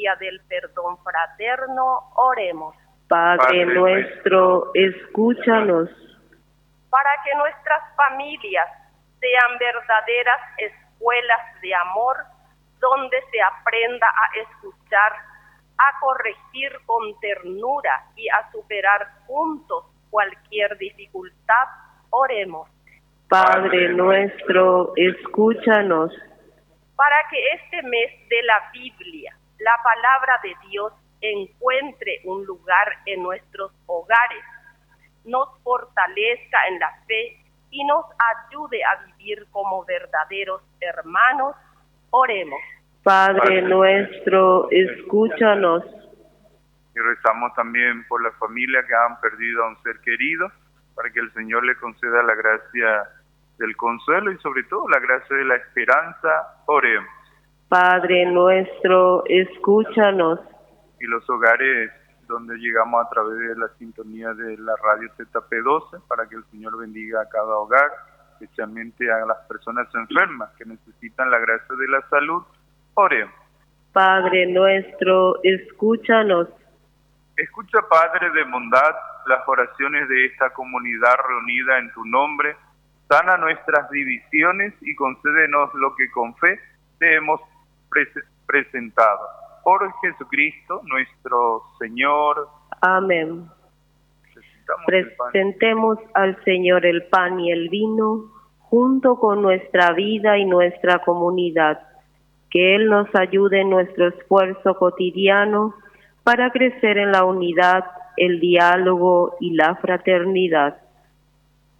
familia del perdón fraterno, oremos. Padre nuestro, escúchanos. Para que nuestras familias sean verdaderas escuelas de amor, donde se aprenda a escuchar, a corregir con ternura y a superar juntos cualquier dificultad, oremos. Padre nuestro, escúchanos. Para que este mes de la Biblia, la palabra de Dios, encuentre un lugar en nuestros hogares, nos fortalezca en la fe y nos ayude a vivir como verdaderos hermanos, oremos. Padre nuestro, escúchanos. Y rezamos también por las familias que han perdido a un ser querido, para que el Señor le conceda la gracia del consuelo y sobre todo la gracia de la esperanza, oremos. Padre nuestro, escúchanos. Y los hogares donde llegamos a través de la sintonía de la radio ZP12, para que el Señor bendiga a cada hogar, especialmente a las personas enfermas que necesitan la gracia de la salud, oremos. Padre nuestro, escúchanos. Escucha, Padre de bondad, las oraciones de esta comunidad reunida en tu nombre, sana nuestras divisiones y concédenos lo que con fe te hemos presentado. Por Jesucristo, nuestro Señor. Amén. Presentemos al Señor el pan y el vino, junto con nuestra vida y nuestra comunidad. Que Él nos ayude en nuestro esfuerzo cotidiano para crecer en la unidad, el diálogo y la fraternidad.